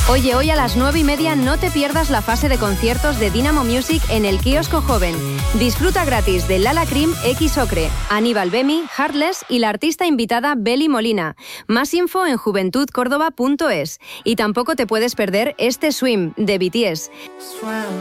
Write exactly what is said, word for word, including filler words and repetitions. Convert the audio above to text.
Oye, hoy a las nueve y media no te pierdas la fase de conciertos de Dynamo Music en el Kiosco Joven. Disfruta gratis de Lala Cream, X Ocre, Aníbal Bemi, Heartless y la artista invitada Beli Molina. Más info en juventud córdoba punto es. Y tampoco te puedes perder este Swim de B T S.